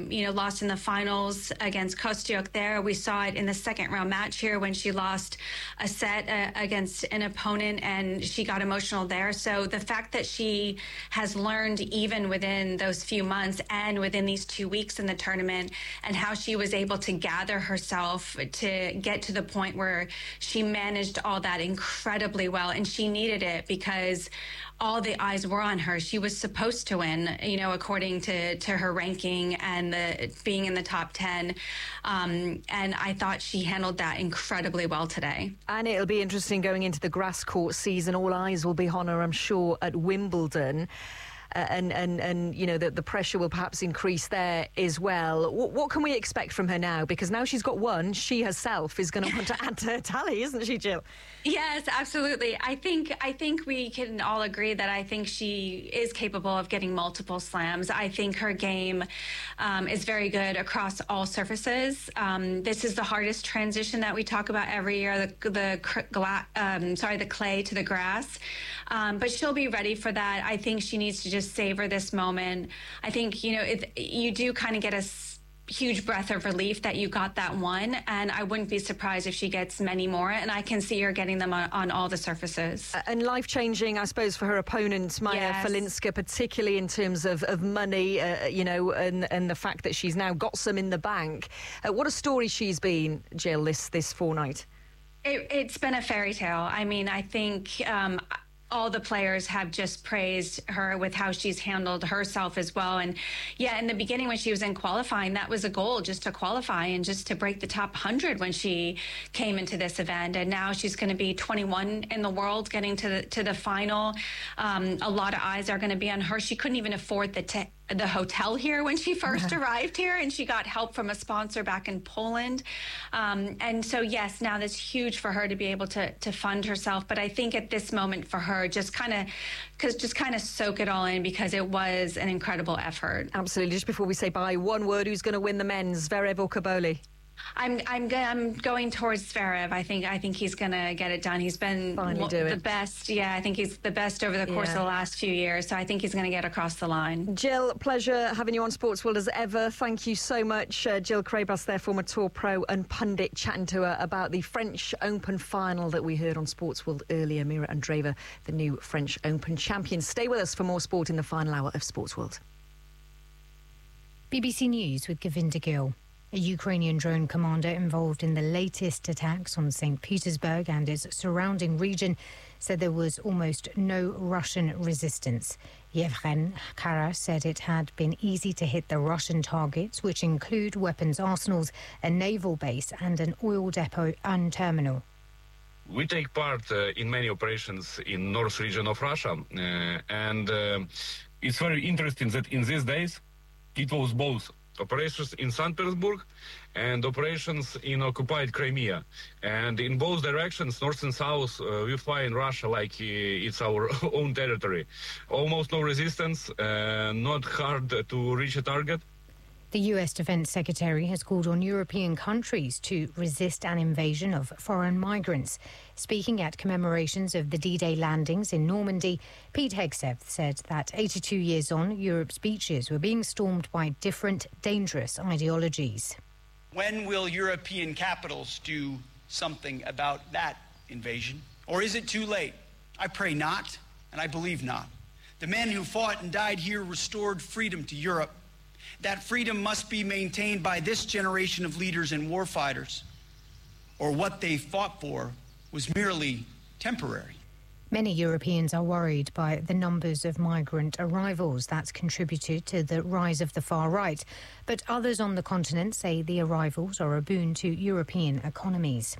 lost in the finals against Kostyuk there. We saw it in the second round match here when she lost a set against an opponent and she got emotional there. So the fact that she has learned even within those few months and within these 2 weeks in the tournament, and how she was able to gather herself to get to the point where she managed all that incredibly well. And she needed it because all the eyes were on her. She was supposed to win, according to her ranking and being in the top 10. And I thought she handled that incredibly well today. And it'll be interesting going into the grass court season. All eyes will be on her, I'm sure, at Wimbledon. And the pressure will perhaps increase there as well. What can we expect from her now? Because now she's got one, she herself is going to want to add to her tally, isn't she, Jill? Yes, absolutely. I think we can all agree that I think she is capable of getting multiple slams. I think her game is very good across all surfaces. This is the hardest transition that we talk about every year, the clay to the grass. But she'll be ready for that. I think she needs to just savor this moment. I think, you do kind of get a huge breath of relief that you got that one, and I wouldn't be surprised if she gets many more, and I can see her getting them on all the surfaces. And life-changing, I suppose, for her opponent, Maya Falinska, particularly in terms of money, and the fact that she's now got some in the bank. What a story she's been, Jill, this fortnight. It's been a fairy tale. I mean, I think all the players have just praised her with how she's handled herself as well. And yeah, in the beginning when she was in qualifying, that was a goal, just to qualify and just to break the top 100 when she came into this event. And now she's going to be 21 in the world, getting to the final. A lot of eyes are going to be on her. She couldn't even afford the hotel here when she first arrived here, and she got help from a sponsor back in Poland. And so, yes, now that's huge for her to be able to fund herself. But I think at this moment for her, just kind of soak it all in, because it was an incredible effort. Absolutely. Just before we say bye, one word: who's going to win the men's, Zverev or Cobolli? I'm going towards Zverev. I think he's going to get it done. He's been the best. Yeah, I think he's the best over the course of the last few years. So I think he's going to get across the line. Jill, pleasure having you on Sports World as ever. Thank you so much. Jill Craybas there, former Tour pro and pundit, chatting to her about the French Open final that we heard on Sports World earlier. Mira Andreeva, the new French Open champion. Stay with us for more sport in the final hour of Sports World. BBC News with Govinda Gill. A Ukrainian drone commander involved in the latest attacks on St. Petersburg and its surrounding region said there was almost no Russian resistance. Yevhen Kara said it had been easy to hit the Russian targets, which include weapons arsenals, a naval base and an oil depot and terminal. We take part in many operations in north region of Russia, and it's very interesting that in these days it was both operations in St. Petersburg and operations in occupied Crimea. And in both directions, north and south, we fly in Russia like it's our own territory. Almost no resistance, not hard to reach a target. The US Defense Secretary has called on European countries to resist an invasion of foreign migrants. Speaking at commemorations of the D-Day landings in Normandy, Pete Hegseth said that 82 years on, Europe's beaches were being stormed by different, dangerous ideologies. When will European capitals do something about that invasion? Or is it too late? I pray not, and I believe not. The men who fought and died here restored freedom to Europe. That freedom must be maintained by this generation of leaders and warfighters, or what they fought for was merely temporary. Many Europeans are worried by the numbers of migrant arrivals that's contributed to the rise of the far right. But others on the continent say the arrivals are a boon to European economies.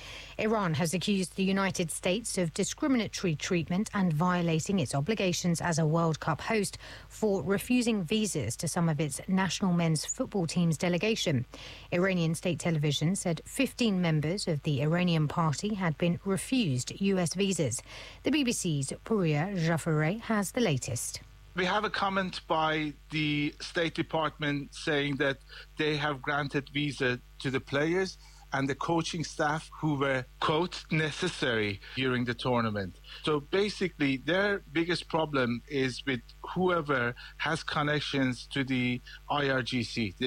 Iran has accused the United States of discriminatory treatment and violating its obligations as a World Cup host for refusing visas to some of its national men's football team's delegation. Iranian state television said 15 members of the Iranian party had been refused US visas. The BBC's Pouria Jafareh has the latest. We have a comment by the State Department saying that they have granted visa to the players and the coaching staff who were, quote, necessary during the tournament. So basically, their biggest problem is with whoever has connections to the IRGC.